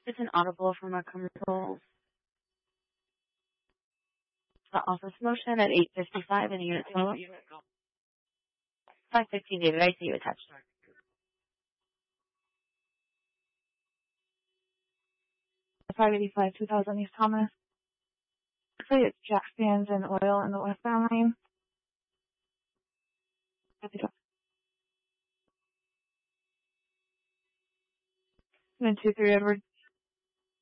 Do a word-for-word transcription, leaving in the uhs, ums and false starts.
It's an audible from our commercial uh, office motion at eight fifty-five in Unit twelve. five fifteen, David. I see you attached. five eighty-five, two thousand East Thomas. Actually, it's jack stands and oil in the westbound lane. Then two three Edward.